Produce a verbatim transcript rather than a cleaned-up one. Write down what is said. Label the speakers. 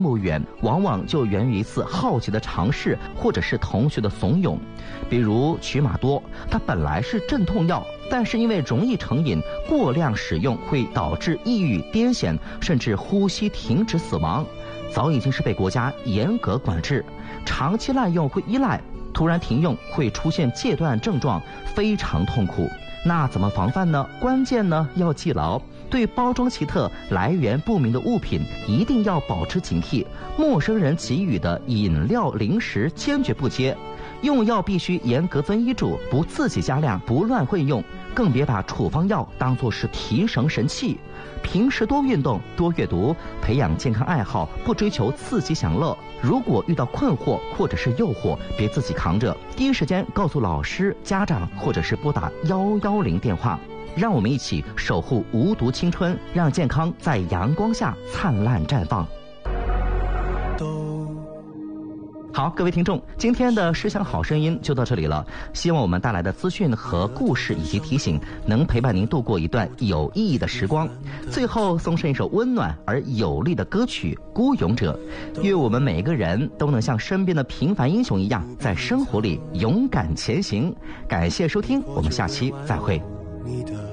Speaker 1: 目远，往往就源于一次好奇的尝试，或者是同学的怂恿。比如曲马多，它本来是镇痛药，但是因为容易成瘾，过量使用会导致抑郁、癫痫，甚至呼吸停止死亡，早已经是被国家严格管制。长期滥用会依赖，突然停用会出现戒断症状，非常痛苦。那怎么防范呢？关键呢要记牢，对包装奇特、来源不明的物品一定要保持警惕。陌生人给予的饮料、零食坚决不接。用药必须严格遵医嘱，不自己加量，不乱混用，更别把处方药当作是提神神器。平时多运动，多阅读，培养健康爱好，不追求刺激享乐。如果遇到困惑或者是诱惑，别自己扛着，第一时间告诉老师、家长，或者是拨打幺幺零电话。让我们一起守护无毒青春，让健康在阳光下灿烂绽放。好，各位听众，今天的诗享好声音就到这里了。希望我们带来的资讯和故事以及提醒，能陪伴您度过一段有意义的时光。最后送上一首温暖而有力的歌曲《孤勇者》，愿我们每一个人都能像身边的平凡英雄一样，在生活里勇敢前行。感谢收听，我们下期再会。你的